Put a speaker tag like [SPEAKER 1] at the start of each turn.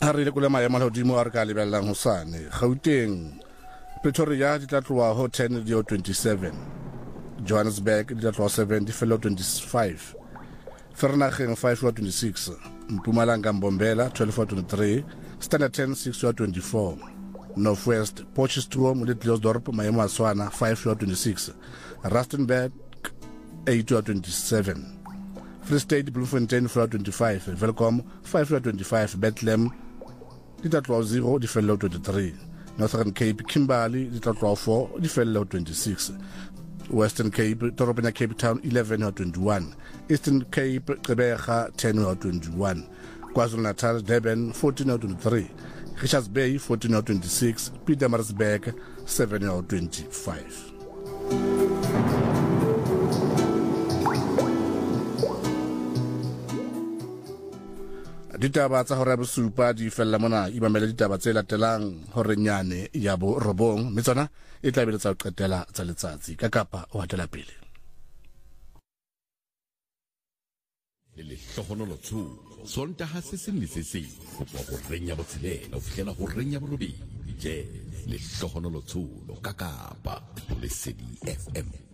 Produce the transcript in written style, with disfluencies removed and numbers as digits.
[SPEAKER 1] ha re le kula maemo a hodimo a re ka lebellang hosane Gauteng Pretoria di tla tloha ho 10 di 27 Johannesburg di tla tloha 7 di fela 25 Vereeniging 5 26 Mpumalanga Mbombela 12 23 Standard 10 6 24 Northwest Potchefstroom le Cleosdorp maemo a Swana 5 26 Rustenburg 8 27 Free State Bloemfontein 425 Welkom 5 Bethlehem di tla tloha 0 di fela 23 Northern Cape Kimberley di tla tloha 4 di fela 26 Western Cape Toropena Cape Town 11 21 Eastern Cape Gqeberha 10 21 KwaZulu-Natal Durban 14 23 Richards Bay 14 26 Pietermaritzburg 7 25 Ditaba tsa hore bosupa di fella mona ibamela ditaba tse latelang hore nyane ya bo robong mme tsona e tla beletsa ho qetela tsa letsatsi ka kapa o hatela pele
[SPEAKER 2] le hlohonolo tsho sontaha se seng le se seng go tswa go renya botshelela ho fihlela go renya borobedi je le hlohonolo tsho ka kapa Lesedi FM